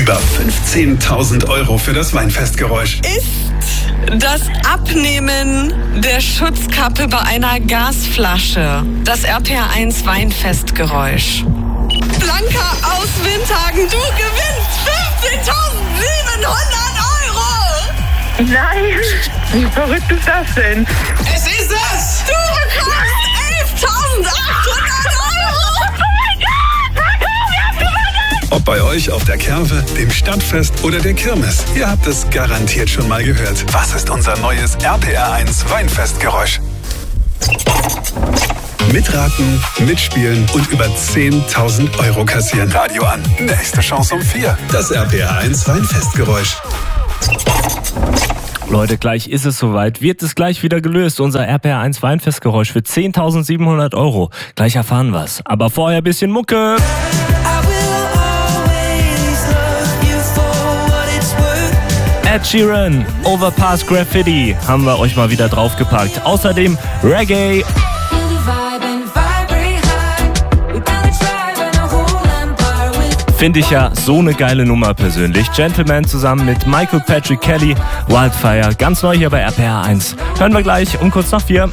Über 15.000 € für das Weinfestgeräusch. Ist das Abnehmen der Schutzkappe bei einer Gasflasche das RPR1 Weinfestgeräusch? Blanca aus Windhagen, du gewinnst 15.700 €! Nein, wie verrückt ist das denn? Es ist es! Du bekommst 11.800 €! Ob bei euch auf der Kerwe, dem Stadtfest oder der Kirmes, ihr habt es garantiert schon mal gehört. Was ist unser neues RPR1 Weinfestgeräusch? Mitraten, mitspielen und über 10.000 € kassieren. Radio an. Nächste Chance um 4. Das RPR1 Weinfestgeräusch. Leute, gleich ist es soweit. Wird es gleich wieder gelöst, unser RPR1 Weinfestgeräusch für 10.700 €. Gleich erfahren wir's. Aber vorher ein bisschen Mucke. Ed Sheeran, Overpass Graffiti haben wir euch mal wieder draufgepackt. Außerdem Reggae. Finde ich ja so eine geile Nummer persönlich. Gentleman zusammen mit Michael Patrick Kelly, Wildfire, ganz neu hier bei RPR1. Hören wir gleich um kurz nach 4.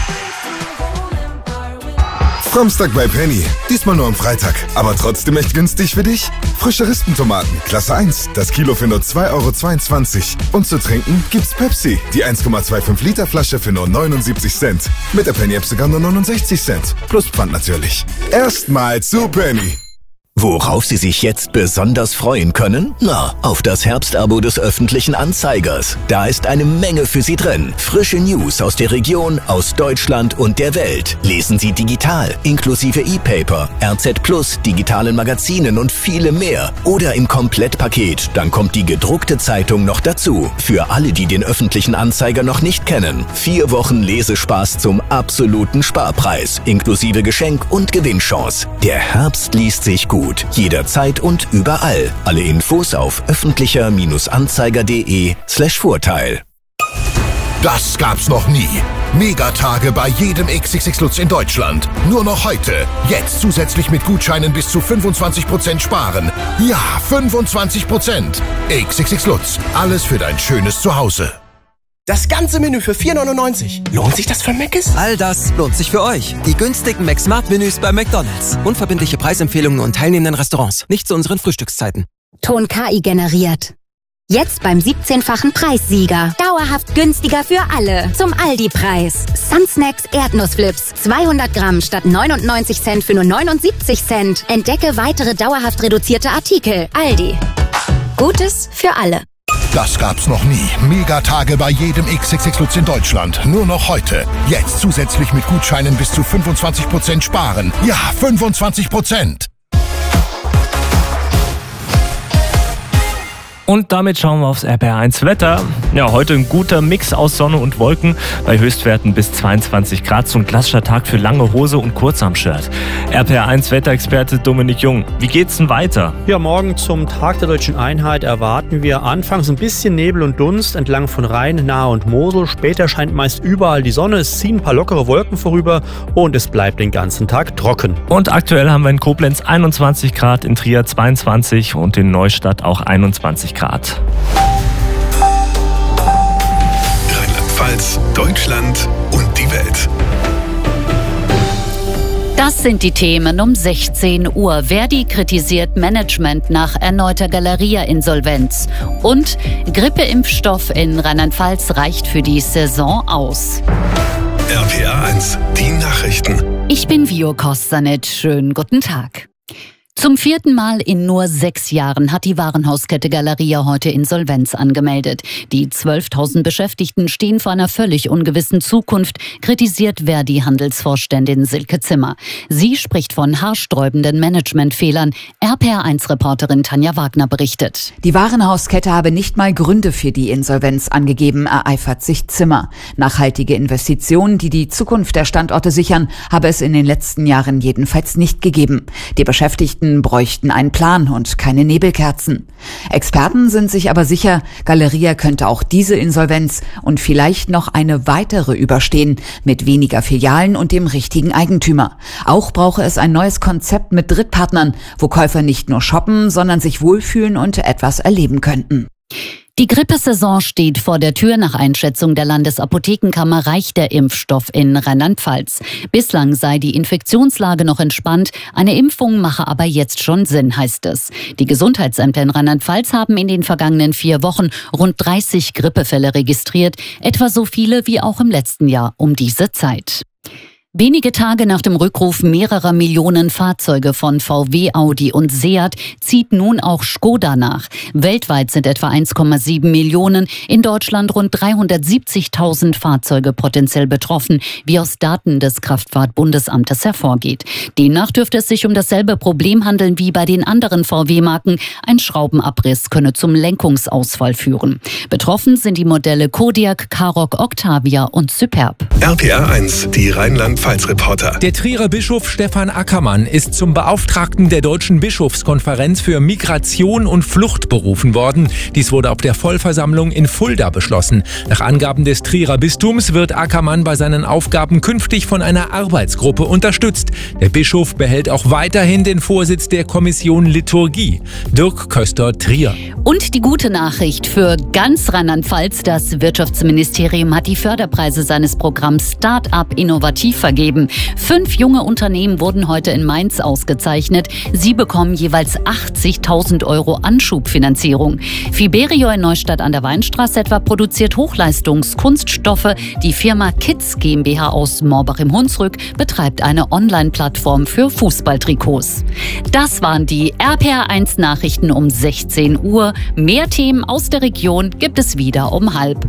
Samstag bei Penny. Diesmal nur am Freitag. Aber trotzdem echt günstig für dich? Frische Rispentomaten, Klasse 1. Das Kilo für nur 2,22 €. Und zu trinken gibt's Pepsi. Die 1,25 Liter Flasche für nur 79 Cent. Mit der Penny-App sogar nur 69 Cent. Plus Pfand natürlich. Erstmal zu Penny. Worauf Sie sich jetzt besonders freuen können? Na, auf das Herbstabo des Öffentlichen Anzeigers. Da ist eine Menge für Sie drin. Frische News aus der Region, aus Deutschland und der Welt. Lesen Sie digital, inklusive E-Paper, RZ Plus, digitalen Magazinen und viele mehr. Oder im Komplettpaket, dann kommt die gedruckte Zeitung noch dazu. Für alle, die den Öffentlichen Anzeiger noch nicht kennen. 4 Wochen Lesespaß zum absoluten Sparpreis, inklusive Geschenk und Gewinnchance. Der Herbst liest sich gut. Jederzeit und überall. Alle Infos auf öffentlicher-anzeiger.de/Vorteil. Das gab's noch nie. Megatage bei jedem XXX Lutz in Deutschland. Nur noch heute. Jetzt zusätzlich mit Gutscheinen bis zu 25% sparen. Ja, 25%. XXX Lutz. Alles für dein schönes Zuhause. Das ganze Menü für 4,99. Lohnt sich das für Mc's? All das lohnt sich für euch. Die günstigen McSmart-Menüs bei McDonald's. Unverbindliche Preisempfehlungen und teilnehmenden Restaurants. Nicht zu unseren Frühstückszeiten. Ton KI generiert. Jetzt beim 17-fachen Preissieger. Dauerhaft günstiger für alle. Zum Aldi-Preis. Sunsnacks Erdnussflips. 200 Gramm statt 99 Cent für nur 79 Cent. Entdecke weitere dauerhaft reduzierte Artikel. Aldi. Gutes für alle. Das gab's noch nie. Megatage bei jedem XXX Lutz in Deutschland. Nur noch heute. Jetzt zusätzlich mit Gutscheinen bis zu 25% sparen. Ja, 25%. Und damit schauen wir aufs RPR1 Wetter. Ja, heute ein guter Mix aus Sonne und Wolken bei Höchstwerten bis 22 Grad. So ein klassischer Tag für lange Hose und Kurzarmshirt. RPR1 Wetterexperte Dominik Jung. Wie geht's denn weiter? Ja, morgen zum Tag der Deutschen Einheit erwarten wir anfangs ein bisschen Nebel und Dunst entlang von Rhein, Nahe und Mosel. Später scheint meist überall die Sonne. Es ziehen ein paar lockere Wolken vorüber und es bleibt den ganzen Tag trocken. Und aktuell haben wir in Koblenz 21 Grad, in Trier 22 und in Neustadt auch 21 Grad. Rheinland-Pfalz, Deutschland und die Welt. Das sind die Themen um 16 Uhr. Verdi kritisiert Management nach erneuter Galeria-Insolvenz. Und Grippeimpfstoff in Rheinland-Pfalz reicht für die Saison aus. RPR1, die Nachrichten. Ich bin Vio Kostanic. Schönen guten Tag. Zum 4. Mal in nur 6 Jahren hat die Warenhauskette Galeria heute Insolvenz angemeldet. Die 12.000 Beschäftigten stehen vor einer völlig ungewissen Zukunft, kritisiert Verdi-Handelsvorständin Silke Zimmer. Sie spricht von haarsträubenden Managementfehlern. RPR1-Reporterin Tanja Wagner berichtet. Die Warenhauskette habe nicht mal Gründe für die Insolvenz angegeben, ereifert sich Zimmer. Nachhaltige Investitionen, die die Zukunft der Standorte sichern, habe es in den letzten Jahren jedenfalls nicht gegeben. Die Beschäftigten Beteiligten bräuchten einen Plan und keine Nebelkerzen. Experten sind sich aber sicher, Galeria könnte auch diese Insolvenz und vielleicht noch eine weitere überstehen, mit weniger Filialen und dem richtigen Eigentümer. Auch brauche es ein neues Konzept mit Drittpartnern, wo Käufer nicht nur shoppen, sondern sich wohlfühlen und etwas erleben könnten. Die Grippesaison steht vor der Tür. Nach Einschätzung der Landesapothekenkammer reicht der Impfstoff in Rheinland-Pfalz. Bislang sei die Infektionslage noch entspannt. Eine Impfung mache aber jetzt schon Sinn, heißt es. Die Gesundheitsämter in Rheinland-Pfalz haben in den vergangenen 4 Wochen rund 30 Grippefälle registriert. Etwa so viele wie auch im letzten Jahr um diese Zeit. Wenige Tage nach dem Rückruf mehrerer Millionen Fahrzeuge von VW, Audi und Seat zieht nun auch Skoda nach. Weltweit sind etwa 1,7 Millionen, in Deutschland rund 370.000 Fahrzeuge potenziell betroffen, wie aus Daten des Kraftfahrtbundesamtes hervorgeht. Demnach dürfte es sich um dasselbe Problem handeln wie bei den anderen VW-Marken. Ein Schraubenabriss könne zum Lenkungsausfall führen. Betroffen sind die Modelle Kodiaq, Karoq, Octavia und Superb. RPR 1, die Rheinland-Pfalz-Reporter. Der Trierer Bischof Stefan Ackermann ist zum Beauftragten der Deutschen Bischofskonferenz für Migration und Flucht berufen worden. Dies wurde auf der Vollversammlung in Fulda beschlossen. Nach Angaben des Trierer Bistums wird Ackermann bei seinen Aufgaben künftig von einer Arbeitsgruppe unterstützt. Der Bischof behält auch weiterhin den Vorsitz der Kommission Liturgie. Dirk Köster, Trier. Und die gute Nachricht für ganz Rheinland-Pfalz: Das Wirtschaftsministerium hat die Förderpreise seines Programms Start-up Innovativ vergeben. 5 junge Unternehmen wurden heute in Mainz ausgezeichnet. Sie bekommen jeweils 80.000 € Anschubfinanzierung. Fiberio in Neustadt an der Weinstraße etwa produziert Hochleistungskunststoffe. Die Firma Kids GmbH aus Morbach im Hunsrück betreibt eine Online-Plattform für Fußballtrikots. Das waren die RPR1 Nachrichten um 16 Uhr. Mehr Themen aus der Region gibt es wieder um 12:30.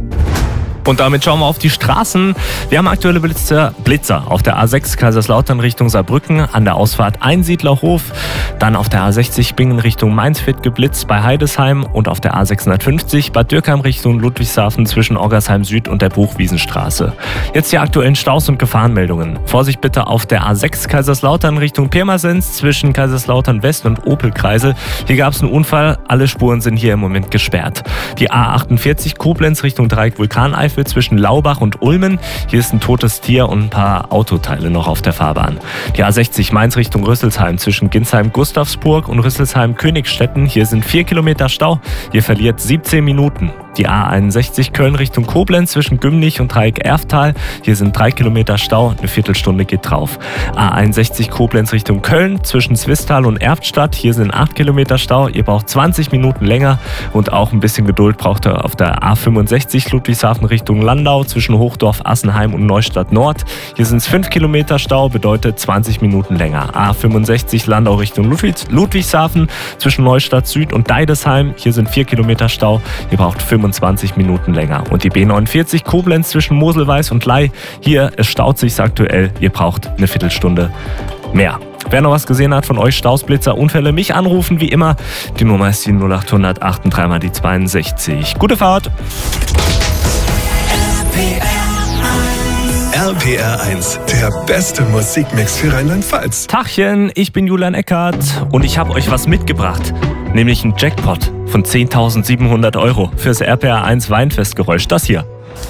Und damit schauen wir auf die Straßen. Wir haben aktuelle Blitzer auf der A6 Kaiserslautern Richtung Saarbrücken, an der Ausfahrt Einsiedlerhof. Dann auf der A60 Bingen Richtung Mainz wird geblitzt bei Heidesheim und auf der A650 Bad Dürkheim Richtung Ludwigshafen zwischen Oggersheim Süd und der Buchwiesenstraße. Jetzt die aktuellen Staus und Gefahrenmeldungen. Vorsicht bitte auf der A6 Kaiserslautern Richtung Pirmasens zwischen Kaiserslautern West und Opelkreisel. Hier gab es einen Unfall, alle Spuren sind hier im Moment gesperrt. Die A48 Koblenz Richtung Dreieck Vulkaneifel zwischen Laubach und Ulmen. Hier ist ein totes Tier und ein paar Autoteile noch auf der Fahrbahn. Die A60 Mainz Richtung Rüsselsheim zwischen Ginsheim-Gustavsburg und Rüsselsheim-Königstetten. Hier sind 4 Kilometer Stau. Ihr verliert 17 Minuten. Die A61 Köln Richtung Koblenz zwischen Gümnich und Dreieck Erftal. Hier sind 3 Kilometer Stau, eine Viertelstunde geht drauf. A61 Koblenz Richtung Köln zwischen Zwistal und Erftstadt. Hier sind 8 Kilometer Stau. Ihr braucht 20 Minuten länger und auch ein bisschen Geduld braucht ihr auf der A65 Ludwigshafen Richtung Landau zwischen Hochdorf, Assenheim und Neustadt Nord. Hier sind es 5 Kilometer Stau, bedeutet 20 Minuten länger. A65 Landau Richtung Ludwigshafen zwischen Neustadt Süd und Deidesheim. Hier sind 4 Kilometer Stau. Ihr braucht 25 Minuten länger. Und die B49 Koblenz zwischen Moselweiß und Ley. Hier, es staut sich aktuell. Ihr braucht eine Viertelstunde mehr. Wer noch was gesehen hat von euch, Staus, Blitzer, Unfälle, mich anrufen, wie immer. Die Nummer ist die 0800 83 mal die 62. Gute Fahrt! RPR 1, der beste Musikmix für Rheinland-Pfalz. Tachchen, ich bin Julian Eckert und ich habe euch was mitgebracht. Nämlich einen Jackpot von 10.700 € fürs RPR 1 Weinfestgeräusch. Das hier.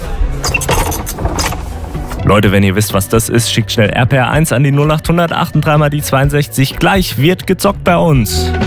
Leute, wenn ihr wisst, was das ist, schickt schnell RPR 1 an die 0800 83 mal die 62. Gleich wird gezockt bei uns.